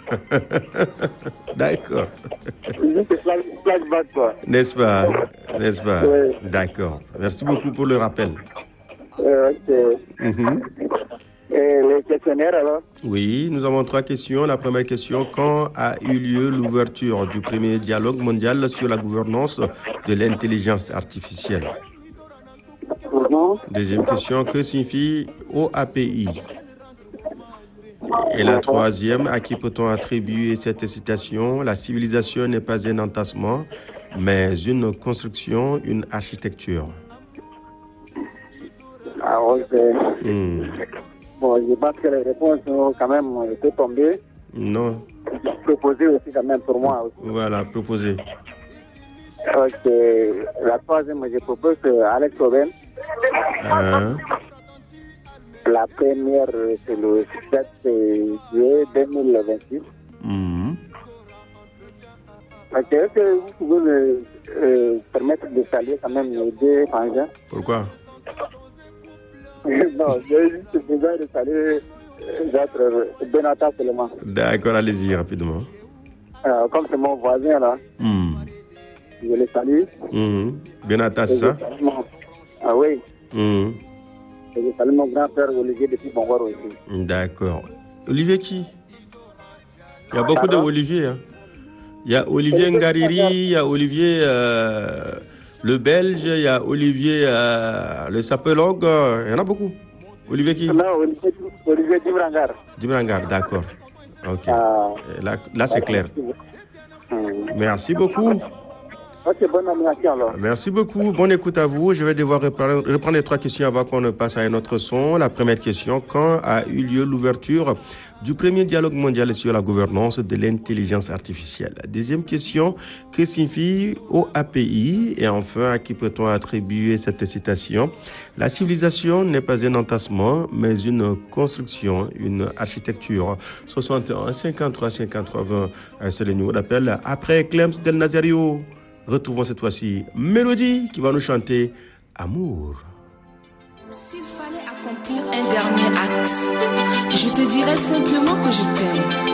D'accord. Juste flashback, quoi. N'est-ce pas? N'est-ce pas? Oui. D'accord. Merci beaucoup pour le rappel. Ok. Mhm. Et les questionnaires, alors? Oui, nous avons 3 questions. La première question, quand a eu lieu l'ouverture du premier dialogue mondial sur la gouvernance de l'intelligence artificielle? Deuxième question, que signifie OAPI? Et la troisième, à qui peut-on attribuer cette citation? La civilisation n'est pas un entassement, mais une construction, une architecture. Ah, ok. Bon, je pense que les réponses ont quand même été tombées. Non. Proposées aussi quand même pour moi. Aussi. Voilà, proposé. Ok. La troisième, je propose Alex Oben. La première, c'est le 7 juillet 2026. Ok, est-ce que vous pouvez me permettre de saluer quand même les deux frangins? Pourquoi? Non, j'ai juste besoin de saluer d'autres Benata seulement. D'accord, allez-y rapidement. Comme c'est mon voisin là, je le salue. Benata, c'est ça? Ah oui. Et je salue mon grand frère Olivier depuis Bongor aussi. D'accord. Olivier qui? Il y a beaucoup d'Olivier. Hein. Il y a Olivier Ngariri, il y a Olivier le Belge, il y a Olivier le sapologue, il y en a beaucoup. Olivier qui? Non, Olivier Djibrangar. Djibrangar, d'accord. Ok. Là c'est clair. Merci beaucoup. Ok, bonne animation alors. Merci beaucoup. Bonne écoute à vous. Je vais devoir reprendre les 3 questions avant qu'on ne passe à un autre son. La première question, quand a eu lieu l'ouverture du premier dialogue mondial sur la gouvernance de l'intelligence artificielle? La deuxième question, que signifie OAPI? Et enfin, à qui peut-on attribuer cette citation? La civilisation n'est pas un entassement, mais une construction, une architecture. 61 53 53 20, c'est le numéro d'appel. Après Clems Del Nazario, retrouvons cette fois-ci Mélodie qui va nous chanter Amour. S'il fallait accomplir un dernier acte, je te dirais simplement que je t'aime.